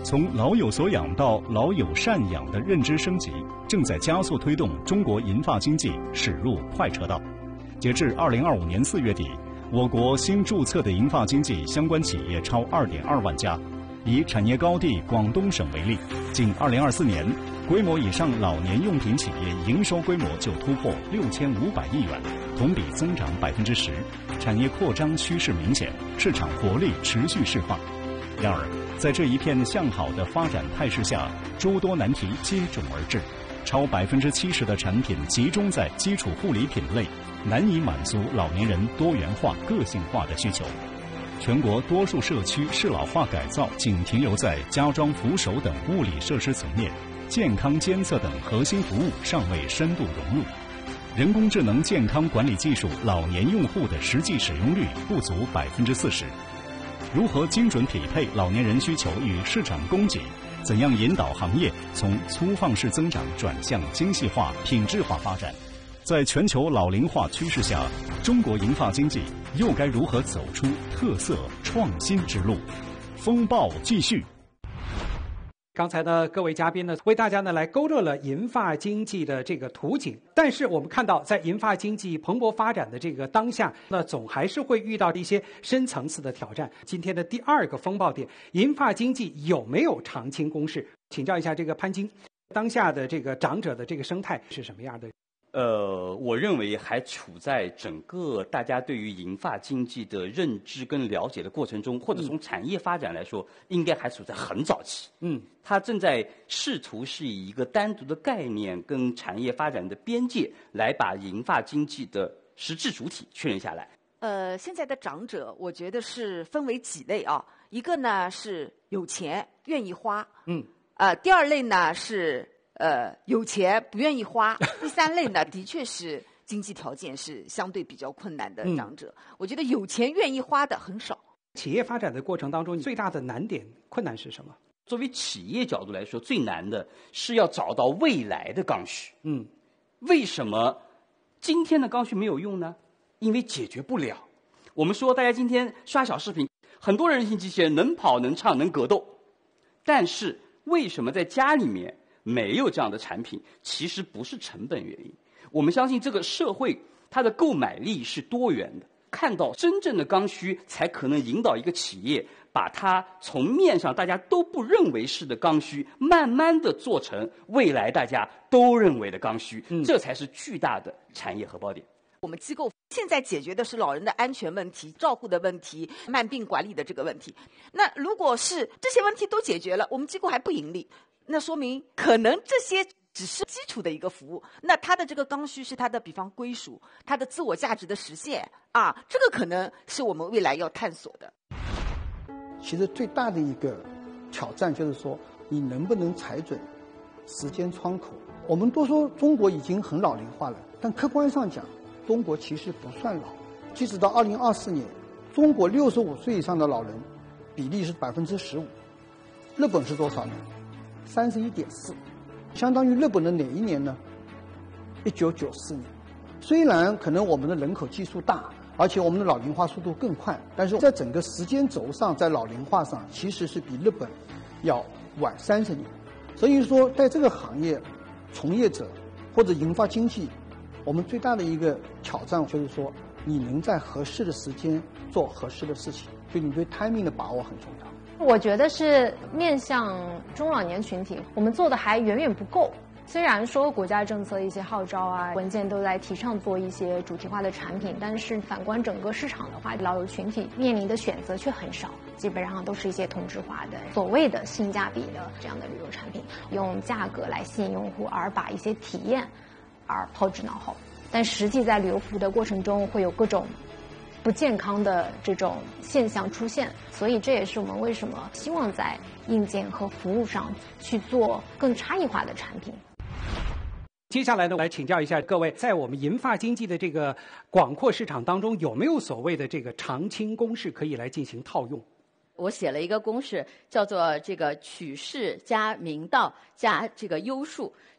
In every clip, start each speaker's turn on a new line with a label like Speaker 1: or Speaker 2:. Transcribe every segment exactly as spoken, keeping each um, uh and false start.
Speaker 1: 从老有所养到老有赡养的认知升级，正在加速推动中国银发经济驶入快车道。截至二零二五年四月底，我国新注册的银发经济相关企业超二点二万家。以产业高地广东省为例，仅二零二四年，规模以上老年用品企业营收规模就突破六千五百亿元，同比增长百分之十，产业扩张趋势明显，市场活力持续释放。然而，在这一片向好的发展态势下，诸多难题接踵而至，超百分之七十的产品集中在基础护理品类，难以满足老年人多元化、个性化的需求。全国多数社区适老化改造仅停留在加装扶手等物理设施层面，健康监测等核心服务尚未深度融入。人工智能健康管理技术老年用户的实际使用率不足百分之四十。如何精准匹配老年人需求与市场供给？怎样引导行业从粗放式增长转向精细化、品质化发展？在全球老龄化趋势下，中国银发经济又该如何走出特色创新之路？风暴继续。
Speaker 2: 刚才呢，各位嘉宾呢，为大家呢来勾勒了银发经济的这个图景。但是我们看到，在银发经济蓬勃发展的这个当下，那总还是会遇到一些深层次的挑战。今天的第二个风暴点，银发经济有没有常青公式？请教一下这个潘金，当下的这个长者的这个生态是什么样的？
Speaker 3: 呃，我认为还处在整个大家对于银发经济的认知跟了解的过程中，或者从产业发展来说，应该还处在很早期。嗯，它正在试图是以一个单独的概念跟产业发展的边界，来把银发经济的实质主体确认下来。
Speaker 4: 呃，现在的长者，我觉得是分为几类啊，一个呢是有钱愿意花，嗯，呃，第二类呢是。呃，有钱不愿意花。第三类呢，的确是经济条件是相对比较困难的长者。嗯、我觉得有钱愿意花的很少。
Speaker 2: 企业发展的过程当中，最大的难点、困难是什么？
Speaker 3: 作为企业角度来说，最难的是要找到未来的刚需。嗯，为什么今天的刚需没有用呢？因为解决不了。我们说，大家今天刷小视频，很多人形机器人能跑、能唱、能格斗，但是为什么在家里面？没有这样的产品，其实不是成本原因。我们相信这个社会它的购买力是多元的，看到真正的刚需，才可能引导一个企业把它从面上大家都不认为是的刚需，慢慢的做成未来大家都认为的刚需，嗯、这才是巨大的产业荷包点。
Speaker 4: 我们机构现在解决的是老人的安全问题、照顾的问题、慢病管理的这个问题。那如果是这些问题都解决了，我们机构还不盈利，那说明可能这些只是基础的一个服务。那它的这个刚需是它的，比方归属、它的自我价值的实现啊，这个可能是我们未来要探索的。
Speaker 5: 其实最大的一个挑战就是说，你能不能踩准时间窗口。我们都说中国已经很老龄化了，但客观上讲，中国其实不算老。即使到二零二四年，中国六十五岁以上的老人比例是百分之十五，日本是多少呢？三十一点四，相当于日本的哪一年呢？一九九四年。虽然可能我们的人口基数大，而且我们的老龄化速度更快，但是在整个时间轴上，在老龄化上其实是比日本要晚三十年。所以说，在这个行业从业者或者银发经济，我们最大的一个挑战就是说，你能在合适的时间做合适的事情，所以你对 timing 的把握很重要。
Speaker 6: 我觉得是面向中老年群体，我们做的还远远不够。虽然说国家政策一些号召啊、文件都在提倡做一些主题化的产品，但是反观整个市场的话，老友群体面临的选择却很少，基本上都是一些同质化的所谓的性价比的这样的旅游产品，用价格来吸引用户，而把一些体验而抛之脑后。但实际在旅游服务的过程中，会有各种不健康的这种现象出现，所以这也是我们为什么希望在硬件和服务上去做更差异化的产品。
Speaker 2: 接下来呢，来请教一下各位，在我们银发经济的这个广阔市场当中，有没有所谓的这个常青公式可以来进行套用？
Speaker 7: 我写了一个公式，叫做这个取势加明道加这个优数。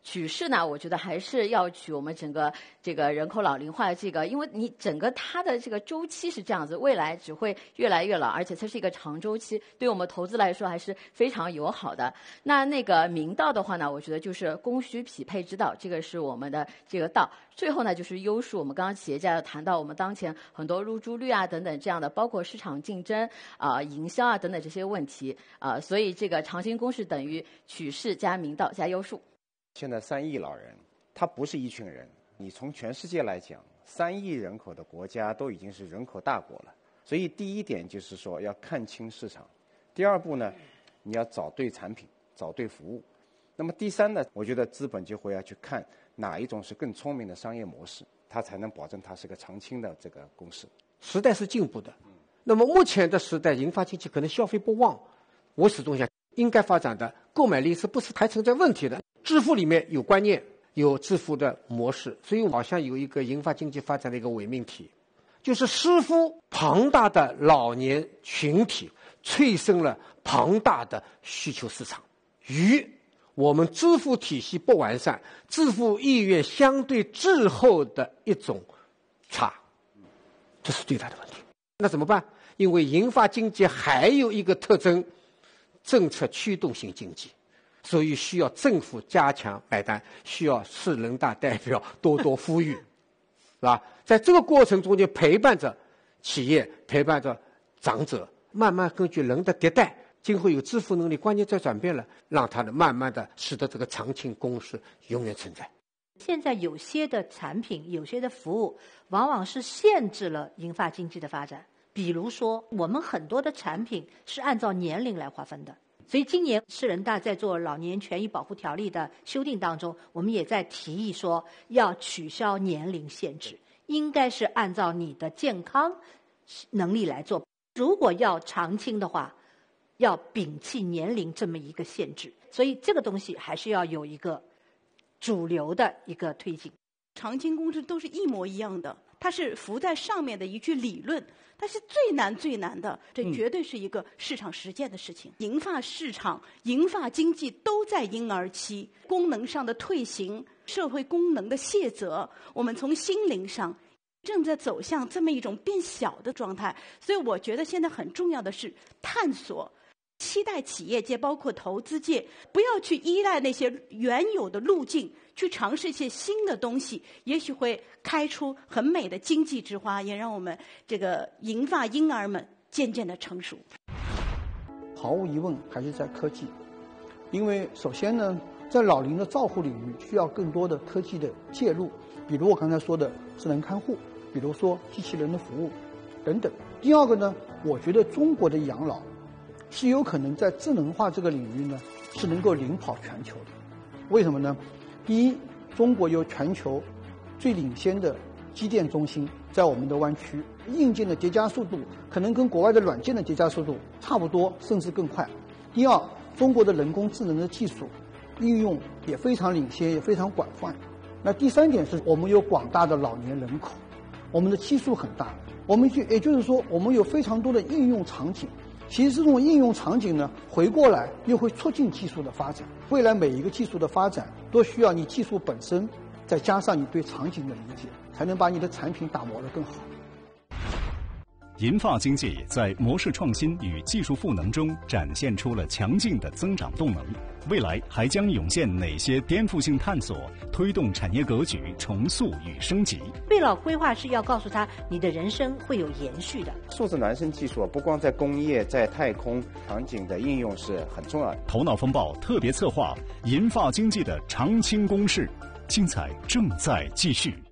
Speaker 7: 取势呢，我觉得还是要取我们整个这个人口老龄化的这个，因为你整个它的这个周期是这样子，未来只会越来越老，而且它是一个长周期，对我们投资来说还是非常友好的。那那个明道的话呢，我觉得就是供需匹配之道，这个是我们的这个道。最后呢，就是优势，我们刚刚企业家谈到我们当前很多入驻率啊等等这样的，包括市场竞争啊、呃、营销啊等等这些问题啊、呃，所以这个长青公式等于取势加明道加优数。
Speaker 8: 现在三亿老人，他不是一群人。你从全世界来讲，三亿人口的国家都已经是人口大国了。所以第一点就是说要看清市场。第二步呢，你要找对产品，找对服务。那么第三呢，我觉得资本就会要去看哪一种是更聪明的商业模式，它才能保证它是个长青的这个公司。
Speaker 9: 时代是进步的，那么目前的时代，银发经济可能消费不旺，我始终想应该发展的购买力是不是还存在问题的？支付里面有观念，有支付的模式，所以好像有一个银发经济发展的一个伪命题，就是似乎庞大的老年群体催生了庞大的需求市场，与我们支付体系不完善、支付意愿相对滞后的一种差，这是最大的问题。那怎么办？因为银发经济还有一个特征，政策驱动型经济，所以需要政府加强买单，需要市人大代表多多呼吁，是吧？在这个过程中间，陪伴着企业，陪伴着长者，慢慢根据人的迭代，今后有支付能力，观念在转变了，让它的慢慢的使得这个长青公式永远存在。
Speaker 10: 现在有些的产品，有些的服务，往往是限制了银发经济的发展。比如说，我们很多的产品是按照年龄来划分的。所以今年市人大在做老年权益保护条例的修订当中，我们也在提议说要取消年龄限制，应该是按照你的健康能力来做。如果要长青的话，要摒弃年龄这么一个限制。所以这个东西还是要有一个主流的一个推进。
Speaker 11: 长青公式都是一模一样的，它是浮在上面的一句理论，它是最难最难的，这绝对是一个市场实践的事情。嗯、银发市场、银发经济都在婴儿期，功能上的退行，社会功能的卸责，我们从心灵上正在走向这么一种变小的状态。所以我觉得现在很重要的是探索。期待企业界包括投资界不要去依赖那些原有的路径，去尝试一些新的东西，也许会开出很美的经济之花，也让我们这个银发婴儿们渐渐的成熟。
Speaker 5: 毫无疑问还是在科技，因为首先呢，在老龄的照护领域需要更多的科技的介入，比如我刚才说的智能看护，比如说机器人的服务等等。第二个呢，我觉得中国的养老是有可能在智能化这个领域呢，是能够领跑全球的。为什么呢？第一，中国有全球最领先的机电中心在我们的湾区，硬件的叠加速度可能跟国外的软件的叠加速度差不多，甚至更快。第二，中国的人工智能的技术应用也非常领先，也非常广泛。那第三点是我们有广大的老年人口，我们的基数很大，我们就也就是说，我们有非常多的应用场景。其实这种应用场景呢，回过来又会促进技术的发展。未来每一个技术的发展，都需要你技术本身，再加上你对场景的理解，才能把你的产品打磨得更好。
Speaker 1: 银发经济在模式创新与技术赋能中展现出了强劲的增长动能。未来还将涌现哪些颠覆性探索，推动产业格局重塑与升级？
Speaker 10: 对老规划是要告诉他，你的人生会有延续的。
Speaker 8: 数字孪生技术不光在工业，在太空场景的应用是很重要的。
Speaker 1: 头脑风暴特别策划：银发经济的长青公式，精彩正在继续。